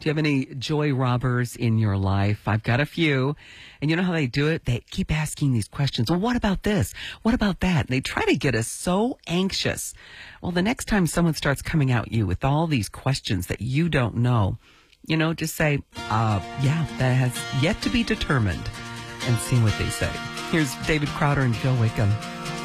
Do you have any joy robbers in your life? I've got a few. And you know how they do it? They keep asking these questions. Well, what about this? What about that? And they try to get us so anxious. Well, the next time someone starts coming at you with all these questions that you don't know, just say, yeah, that has yet to be determined, and see what they say. Here's David Crowder and Joe Wickham.